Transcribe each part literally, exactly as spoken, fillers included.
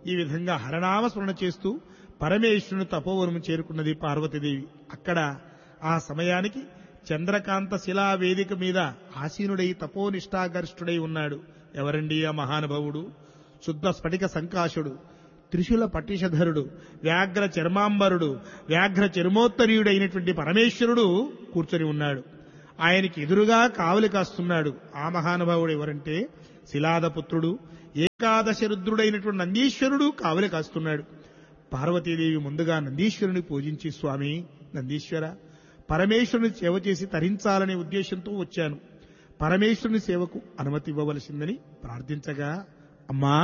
ఈ విధంగా హరనామ స్మరణ చేస్తూ పరమేశ్వరుని తపోవనము చేరుకున్నది పార్వతీదేవి. అక్కడ ఆ సమయానికి చంద్రకాంత శిలా వేదిక మీద ఆసీనుడై తపోనిష్టాగరిష్ఠుడై ఉన్నాడు. ఎవరండి ఆ మహానుభావుడు? శుద్ధ స్ఫటిక సంకాశుడు, త్రిశూల పట్టిషధరుడు, వ్యాఘ్ర చర్మాంబరుడు, వ్యాఘ్ర చర్మోత్తరీయుడైనటువంటి పరమేశ్వరుడు కూర్చొని ఉన్నాడు. ఆయనకి ఎదురుగా కావలి కాస్తున్నాడు. ఆ మహానుభావుడు ఎవరంటే శిలాదపుత్రుడు, ఏకాదశ రుద్రుడైనటువంటి నందీశ్వరుడు కావలి కాస్తున్నాడు. పార్వతీదేవి ముందుగా నందీశ్వరుని పూజించి, స్వామి నందీశ్వర, పరమేశ్వరుని సేవ చేసి తరించాలనే ఉద్దేశంతో వచ్చాను. పరమేశ్వరుని సేవకు అనుమతి ఇవ్వవలసిందని ప్రార్థించగా, అమ్మా,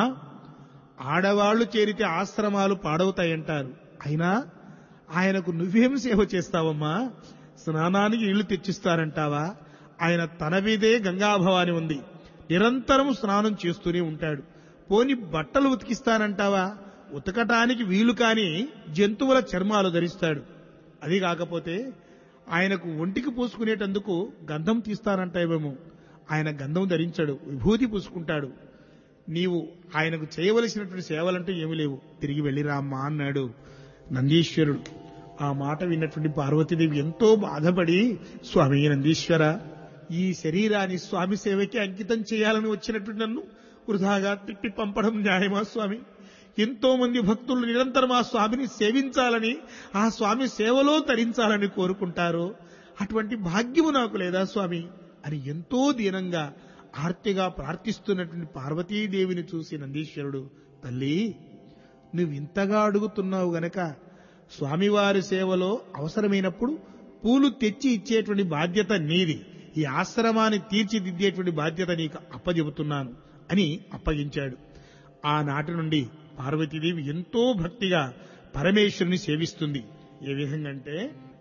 ఆడవాళ్లు చేరితే ఆశ్రమాలు పాడవుతాయంటారు. అయినా ఆయనకు నువ్వేం సేవ చేస్తావమ్మా? స్నానానికి ఇళ్లు తెచ్చిస్తారంటావా? ఆయన తన మీదే గంగాభవాని ఉంది, నిరంతరం స్నానం చేస్తూనే ఉంటాడు. పోని బట్టలు ఉతికిస్తానంటావా? ఉతకటానికి వీలు కాని జంతువుల చర్మాలు ధరిస్తాడు. అది కాకపోతే ఆయనకు ఒంటికి పూసుకునేటందుకు గంధం తీస్తానంటావేమో. ఆయన గంధం ధరించాడు, విభూతి పూసుకుంటాడు. నీవు ఆయనకు చేయవలసినటువంటి సేవలంటూ ఏమీ లేవు, తిరిగి వెళ్ళిరామ్మా అన్నాడు నందీశ్వరుడు. ఆ మాట విన్నటువంటి పార్వతీదేవి ఎంతో బాధపడి, స్వామి నందీశ్వర, ఈ శరీరాన్ని స్వామి సేవకి అంకితం చేయాలని వచ్చినటువంటి నన్ను వృధాగా తిప్పి పంపడం న్యాయమా స్వామి? ఎంతో మంది భక్తులు నిరంతరం ఆ స్వామిని సేవించాలని, ఆ స్వామి సేవలో తరించాలని కోరుకుంటారు. అటువంటి భాగ్యము నాకు లేదా స్వామి అని ఎంతో దీనంగా ఆర్తిగా ప్రార్థిస్తున్నటువంటి పార్వతీదేవిని చూసి నందీశ్వరుడు, తల్లి, నువ్వు ఇంతగా అడుగుతున్నావు గనక స్వామివారి సేవలో అవసరమైనప్పుడు పూలు తెచ్చి ఇచ్చేటువంటి బాధ్యత నీది, ఈ ఆశ్రమాన్ని తీర్చిదిద్దేటువంటి బాధ్యత నీకు అప్పజెబుతున్నాను అని అప్పగించాడు. ఆనాటి నుండి పార్వతీదేవి ఎంతో భక్తిగా పరమేశ్వరుని సేవిస్తుంది. ఏ విధంగా అంటే,